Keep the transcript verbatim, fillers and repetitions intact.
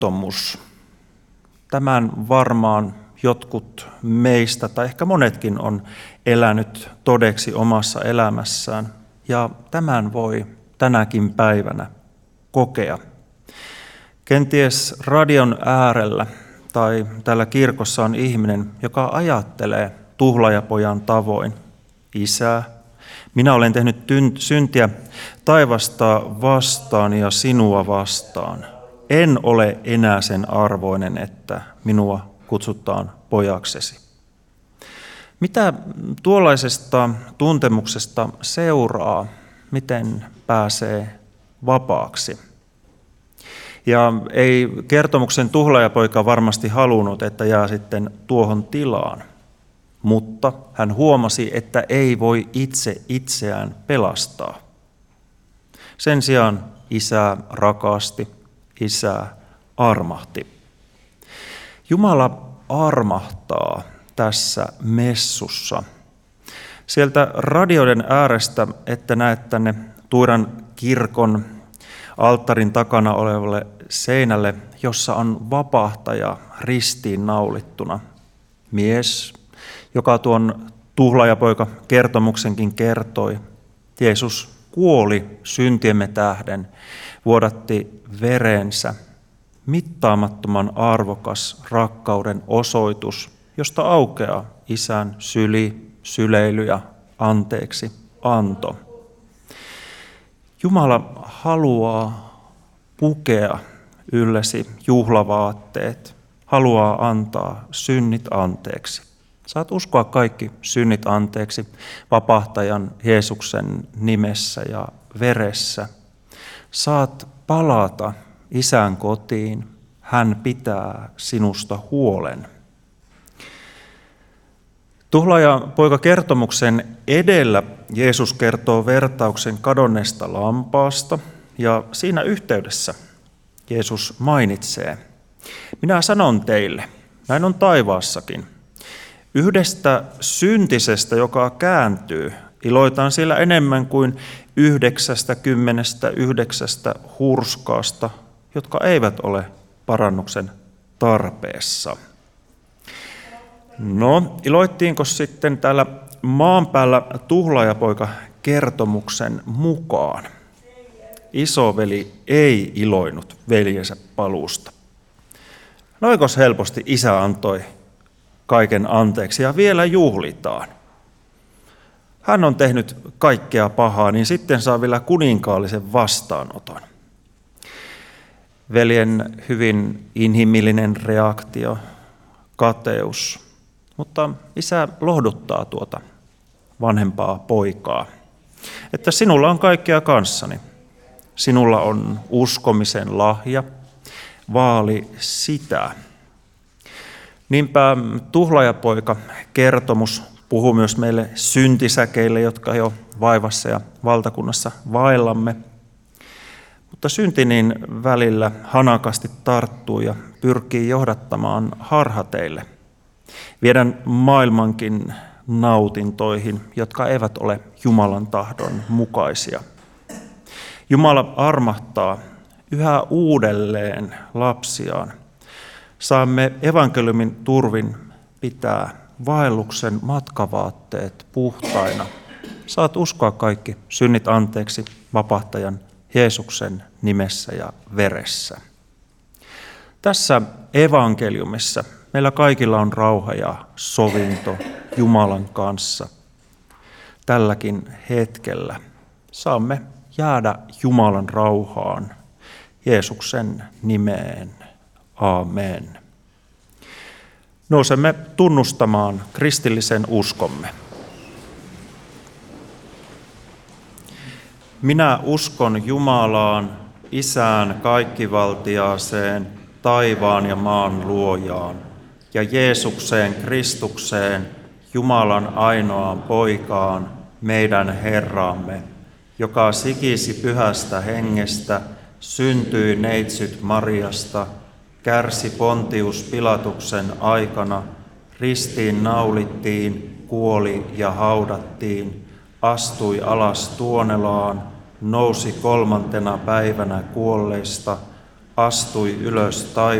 Onnettomuus. Tämän varmaan jotkut meistä, tai ehkä monetkin, on elänyt todeksi omassa elämässään. Ja tämän voi tänäkin päivänä kokea. Kenties radion äärellä tai täällä kirkossa on ihminen, joka ajattelee tuhlaajapojan tavoin. Isä, minä olen tehnyt syntiä taivasta vastaan ja sinua vastaan. En ole enää sen arvoinen, että minua kutsutaan pojaksesi. Mitä tuollaisesta tuntemuksesta seuraa? Miten pääsee vapaaksi? Ja ei kertomuksen tuhlaajapoika varmasti halunnut, että jää sitten tuohon tilaan. Mutta hän huomasi, että ei voi itse itseään pelastaa. Sen sijaan isä rakasti, isä armahti. Jumala armahtaa tässä messussa. Sieltä radioiden äärestä, että näet tänne Tuiran kirkon alttarin takana olevalle seinälle, jossa on vapahtaja ristiin naulittuna. Mies, joka tuon tuhlaajapoika kertomuksenkin kertoi. Jeesus kuoli syntiemme tähden, vuodatti verensä, mittaamattoman arvokas rakkauden osoitus, josta aukeaa isän syli, syleily ja anteeksi anto. Jumala haluaa pukea yllesi juhlavaatteet, haluaa antaa synnit anteeksi. Saat uskoa kaikki synnit anteeksi vapahtajan Jeesuksen nimessä ja veressä. Saat palata isän kotiin, hän pitää sinusta huolen. Tuhlaajapoika kertomuksen edellä Jeesus kertoo vertauksen kadonneesta lampaasta ja siinä yhteydessä Jeesus mainitsee: minä sanon teille, näin on taivaassakin, yhdestä syntisestä, joka kääntyy, iloitaan siellä enemmän kuin yhdeksästä kymmenestä yhdeksästä hurskaasta, jotka eivät ole parannuksen tarpeessa. No, iloittiinko sitten täällä maan päällä tuhlaajapoika kertomuksen mukaan? Isoveli ei iloinut veljensä paluusta. Noikos helposti isä antoi kaiken anteeksi ja vielä juhlitaan. Hän on tehnyt kaikkea pahaa, niin sitten saa vielä kuninkaallisen vastaanoton. Veljen hyvin inhimillinen reaktio, kateus, mutta isä lohduttaa tuota vanhempaa poikaa, että sinulla on kaikkea kanssani. Sinulla on uskomisen lahja, vaali sitä. Niinpä tuhlaajapoika kertomus puhuu myös meille syntisäkeille, jotka jo vaivassa ja valtakunnassa vaellamme. Mutta synti niin välillä hanakasti tarttuu ja pyrkii johdattamaan harhateille, viedän maailmankin nautintoihin, jotka eivät ole Jumalan tahdon mukaisia. Jumala armahtaa yhä uudelleen lapsiaan. Saamme evankeliumin turvin pitää vaelluksen matkavaatteet puhtaina. Saat uskoa kaikki synnit anteeksi vapahtajan Jeesuksen nimessä ja veressä. Tässä evankeliumissa meillä kaikilla on rauha ja sovinto Jumalan kanssa. Tälläkin hetkellä saamme jäädä Jumalan rauhaan Jeesuksen nimeen. Aamen. Nousemme tunnustamaan kristillisen uskomme. Minä uskon Jumalaan, Isään kaikkivaltiaaseen, taivaan ja maan luojaan, ja Jeesukseen Kristukseen, Jumalan ainoaan poikaan, meidän Herramme, joka sikisi pyhästä hengestä, syntyi neitsyt Mariasta, kärsi Pontius Pilatuksen aikana, ristiin naulittiin, kuoli ja haudattiin, astui alas Tuonelaan, nousi kolmantena päivänä kuolleista, astui ylös taivaalle